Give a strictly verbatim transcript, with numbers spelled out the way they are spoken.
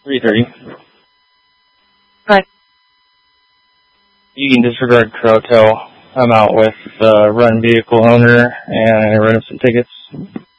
three thirty. Right. You can disregard Croto. I'm out with the run vehicle owner, and I read him some tickets.